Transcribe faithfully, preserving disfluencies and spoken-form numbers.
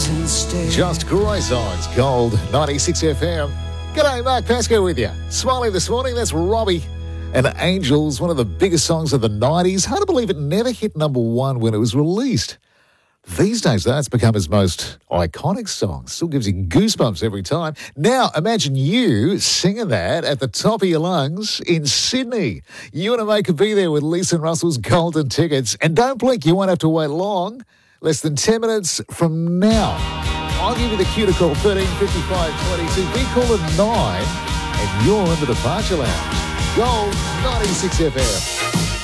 and stare. Just great songs. Gold ninety-six F M. G'day, Mark Pascoe with you. Smiling this morning, that's Robbie and Angels, one of the biggest songs of the nineties. Hard to believe it never hit number one when it was released. These days, though, it's become his most iconic song. Still gives you goosebumps every time. Now, imagine you singing that at the top of your lungs in Sydney. You and a mate could be there with Lisa and Russell's golden tickets. And don't blink, you won't have to wait long. Less than ten minutes from now. I'll give you the cue to call thirteen fifty-five twenty-two. Be call at nine, and you're in the Departure Lounge. Gold ninety-six F M.